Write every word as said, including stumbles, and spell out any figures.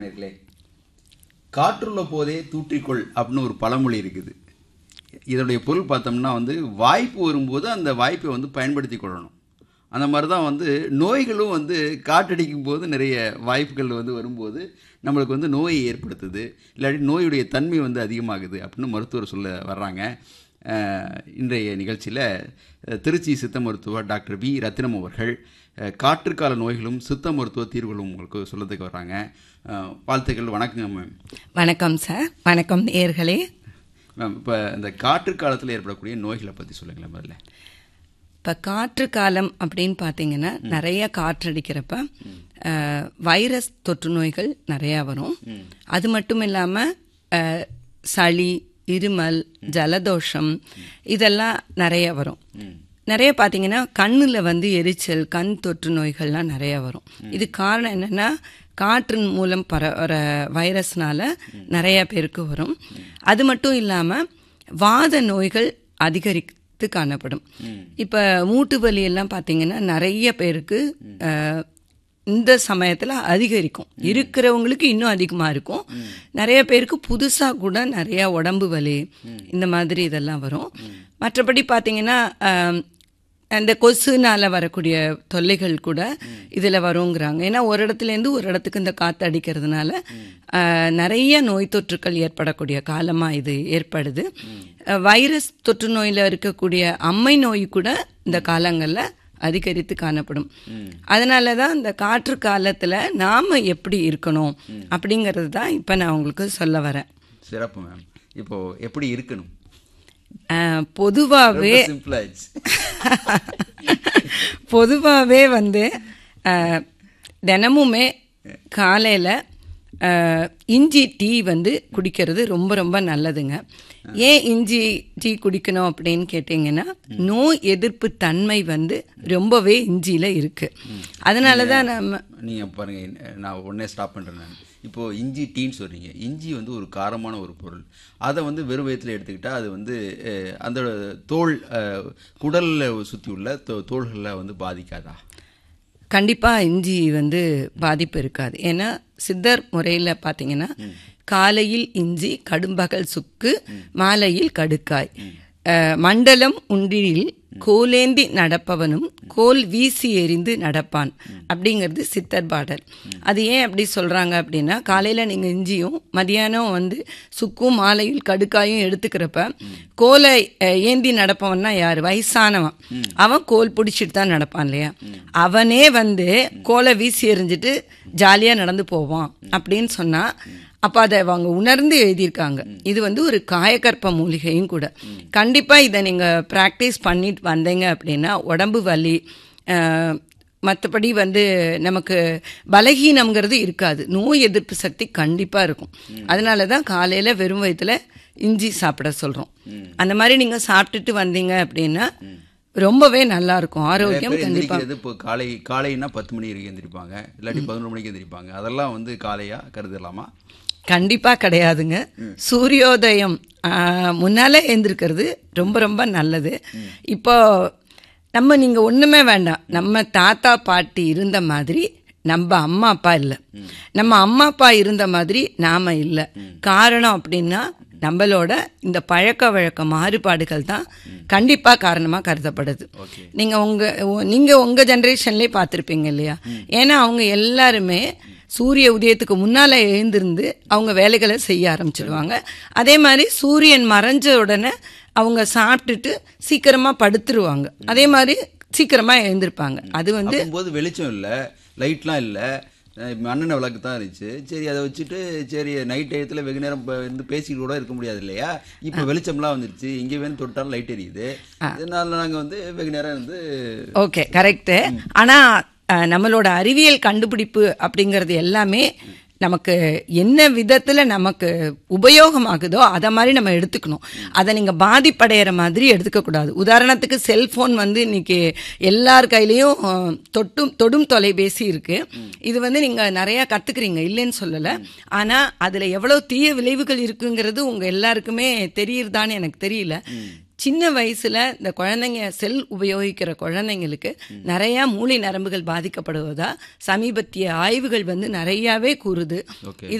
நேயர்களே, காற்றுள்ள போதே தூற்றிக்கொள் அப்படின்னு ஒரு பழமொழி இருக்குது. இதனுடைய பொருள் பார்த்தோம்னா வந்து வாய்ப்பு வரும்போது அந்த வாய்ப்பை வந்து பயன்படுத்தி கொள்ளணும். அந்த மாதிரி தான் வந்து நோய்களும் வந்து காற்றடிக்கும் போது நிறைய வாய்ப்புகள் வந்து வரும்போது நம்மளுக்கு வந்து நோயை ஏற்படுத்துது, இல்லாட்டி நோயுடைய தன்மை வந்து அதிகமாகுது அப்படின்னு மருத்துவர் சொல்ல வர்றாங்க. இன்றைய நிகழ்ச்சியில் திருச்சி சித்த மருத்துவர் டாக்டர் வி ரத்தினம் அவர்கள் காற்றுக்கால நோய்களும் சித்த மருத்துவ தீர்வுகளும் உங்களுக்கு சொல்லத்துக்கு வர்றாங்க. வாழ்த்துக்கள். வணக்கம் மேம். வணக்கம் சார். வணக்கம் நேயர்களே. மேம், இப்போ இந்த காற்று காலத்தில் ஏற்படக்கூடிய நோய்களை பற்றி சொல்லுங்களேன் முதல்ல. இப்போ காற்று காலம் அப்படின்னு பார்த்தீங்கன்னா நிறைய காற்றடிக்கிறப்ப வைரஸ் தொற்று நோய்கள் நிறையா வரும். அது மட்டும் இல்லாமல் சளி, இருமல், ஜலதோஷம் இதெல்லாம் நிறைய வரும். நிறைய பார்த்தீங்கன்னா கண்ணில் வந்து எரிச்சல், கண் தொற்று நோய்கள்லாம் நிறையா வரும். இது காரணம் என்னென்னா காற்றின் மூலம் பரவற வைரஸ்னால நிறைய பேருக்கு வரும். அது மட்டும் இல்லாமல் வாத நோய்கள் அதிகரித்து காணப்படும். இப்போ மூட்டு வலி எல்லாம் பார்த்தீங்கன்னா நிறைய பேருக்கு இந்த சமயத்தில் அதிகரிக்கும். இருக்கிறவங்களுக்கு இன்னும் அதிகமாக இருக்கும். நிறைய பேருக்கு புதுசாக கூட நிறையா உடம்பு வலி இந்த மாதிரி இதெல்லாம் வரும். மற்றபடி பார்த்தீங்கன்னா அந்த கொசுனால் வரக்கூடிய தொல்லைகள் கூட இதில் வருங்கிறாங்க. ஏன்னா ஒரு இடத்துலேருந்து ஒரு இடத்துக்கு இந்த காற்று அடிக்கிறதுனால நிறைய நோய் தொற்றுக்கள் ஏற்படக்கூடிய காலமாக இது ஏற்படுது. வைரஸ் தொற்று நோயில் இருக்கக்கூடிய அம்மை நோய் கூட இந்த காலங்களில் அதிகரித்து காணப்படும். அதனால தான் இந்த காற்று காலத்தில் நாம் எப்படி இருக்கணும் அப்படிங்கிறது தான் இப்போ நான் உங்களுக்கு சொல்ல வரேன். சிறப்பு மேம். இப்போ எப்படி இருக்கணும்? பொதுவாகவே பொதுவாகவே வந்து தினமுமே காலையில் இஞ்சி டீ வந்து குடிக்கிறது ரொம்ப ரொம்ப நல்லதுங்க. ஏன் இஞ்சி டீ குடிக்கணும் அப்படின்னு கேட்டிங்கன்னா நோய் எதிர்ப்பு தன்மை வந்து ரொம்பவே இஞ்சியில் இருக்குது. அதனால தான் நம்ம நீங்கள் பாருங்கள், நான் உடனே ஸ்டாப் பண்ணுறேன். நான் இப்போது இஞ்சி டீன்னு சொல்கிறீங்க. இஞ்சி வந்து ஒரு காரமான ஒரு பொருள். அதை வந்து வெறும் வயிற்றில் எடுத்துக்கிட்டால் அது வந்து அந்த தோல் குடலில் சுற்றி உள்ள தோ தோள்களில் வந்து பாதிக்காதா? கண்டிப்பாக இஞ்சி வந்து பாதிப்பு இருக்காது. ஏன்னா சித்தர் முறையில் பார்த்தீங்கன்னா காலையில் இஞ்சி, கடும்பகல் சுக்கு, மாலையில் கடுக்காய், மண்டலம் உண்டியில் கோலேந்தி நடப்பவனும் கோல் வீசி எறிந்து நடப்பான் அப்படிங்கிறது சித்தர் பாடல். அது ஏன் அப்படி சொல்கிறாங்க அப்படின்னா காலையில் நீங்கள் இஞ்சியும் மதியானம் வந்து சுக்கும் மாலையில் கடுக்காயும் எடுத்துக்கிறப்ப கோலை ஏந்தி நடப்பவன்னா யார்? வயசானவன். அவன் கோல் பிடிச்சிட்டு தான் நடப்பான் இல்லையா? அவனே வந்து கோலை வீசி எறிஞ்சிட்டு ஜாலியாக நடந்து போவான் அப்படின்னு சொன்னால் அப்போ அதை அவங்க உணர்ந்து எழுதியிருக்காங்க. இது வந்து ஒரு காயக்கற்ப மூலிகையும் கூட. கண்டிப்பாக இதை நீங்கள் ப்ராக்டிஸ் பண்ணிட்டு வந்தீங்க அப்படின்னா உடம்பு வலி, மற்றபடி வந்து நமக்கு பலகீனம்ங்கிறது இருக்காது. நோய் எதிர்ப்பு சக்தி கண்டிப்பாக இருக்கும். அதனால தான் காலையில் வெறும் வயிற்றுல இஞ்சி சாப்பிட சொல்கிறோம். அந்த மாதிரி நீங்கள் சாப்பிட்டுட்டு வந்தீங்க அப்படின்னா ரொம்பவே நல்லா இருக்கும். ஆரோக்கியம் கண்டிப்பாக. இப்போ காலை காலைன்னா பத்து மணி வரைக்கும் எந்திரிப்பாங்க, இல்லாட்டி பதினொரு மணிக்கு எந்திரிப்பாங்க. அதெல்லாம் வந்து காலையாக கருதலாமா? கண்டிப்பாக கிடையாதுங்க. சூரியோதயம் முன்னால் எழுந்திருக்கிறது ரொம்ப ரொம்ப நல்லது. இப்போ நம்ம நீங்கள் ஒன்றுமே வேண்டாம், நம்ம தாத்தா பாட்டி இருந்த மாதிரி நம்ம அம்மா அப்பா இல்லை, நம்ம அம்மா அப்பா இருந்த மாதிரி நாம் இல்லை. காரணம் அப்படின்னா நம்மளோட இந்த பழக்க வழக்க மாறுபாடுகள் தான் கண்டிப்பாக காரணமாக கருதப்படுது. நீங்கள் உங்கள் நீங்கள் உங்கள் ஜென்ரேஷன்லேயே பார்த்துருப்பீங்க இல்லையா? ஏன்னா அவங்க எல்லாருமே சூரிய உதயத்துக்கு முன்னால் எழுந்திருந்து அவங்க வேலைகளை செய்ய ஆரம்பிச்சிடுவாங்க. அதே மாதிரி சூரியன் மறைஞ்ச உடனே அவங்க சாப்பிட்டுட்டு சீக்கிரமாக படுத்துருவாங்க. அதே மாதிரி சீக்கிரமாக எழுந்திருப்பாங்க. அது வந்து போது வெளிச்சம் இல்லை, லைட்லாம் இல்லை, மண்ணெண்ணெய் விளக்கு தான் இருந்துச்சு. சரி, அதை வச்சுட்டு சரி நைட் டயத்தில் வெகு நேரம் இருந்து பேசிக்கிட்டு கூட இருக்க முடியாது இல்லையா? இப்போ வெளிச்சம்லாம் வந்துருச்சு, இங்கே வேணும் தொட்டாலும் லைட் எரியுது. இதனால நாங்கள் வந்து வெகு நேரம் இருந்து ஓகே கரெக்டு. ஆனால் நம்மளோட அறிவியல் கண்டுபிடிப்பு அப்படிங்கிறது எல்லாமே நமக்கு என்ன விதத்தில் நமக்கு உபயோகமாகுதோ அதை மாதிரி நம்ம எடுத்துக்கணும். அதை நீங்கள் பாதிப்படைகிற மாதிரி எடுத்துக்கக்கூடாது. உதாரணத்துக்கு செல்ஃபோன் வந்து இன்றைக்கி எல்லார் கையிலையும் தொட்டும் தொடும் தொலைபேசி இருக்குது. இது வந்து நீங்கள் நிறையா கற்றுக்குறீங்க, இல்லைன்னு சொல்லலை. ஆனால் அதில் எவ்வளோ தீய விளைவுகள் இருக்குங்கிறது உங்கள் எல்லாருக்குமே தெரியுறதான்னு எனக்கு தெரியல. சின்ன வயசுல இந்த குழந்தைங்க செல் உபயோகிக்கிற குழந்தைங்களுக்கு நிறைய மூளை நரம்புகள் பாதிக்கப்படுவதா சமீபத்திய ஆய்வுகள் வந்து நிறையாவே கூறுது.